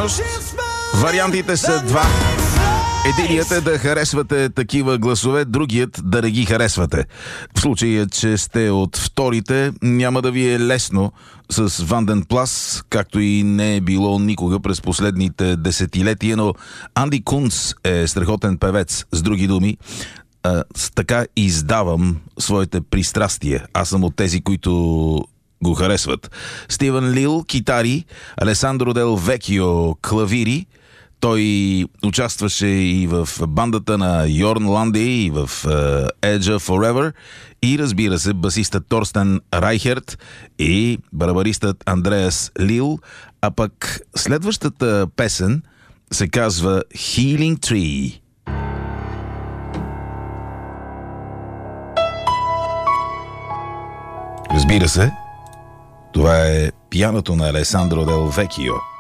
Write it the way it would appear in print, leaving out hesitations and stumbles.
Всъщност, вариантите са два. Единият е да харесвате такива гласове, другият да не ги харесвате. В случая, че сте от вторите, няма да ви е лесно с Ванден Плас, както и не е било никога през последните десетилетия, но Анди Кунц е страхотен певец. С други думи, така издавам своите пристрастия. Аз съм от тези, които го харесват. Стивен Лил – китари, Алесандро Дел Векио – клавири. Той участваше и в бандата на Йорн Ланди, и в Edge Forever, и разбира се, басистът Торстен Райхерт и барабаристът Андреас Лил. А пък следващата песен се казва Healing Tree. Разбира се, това е пианото на Алесандро Дел Векио.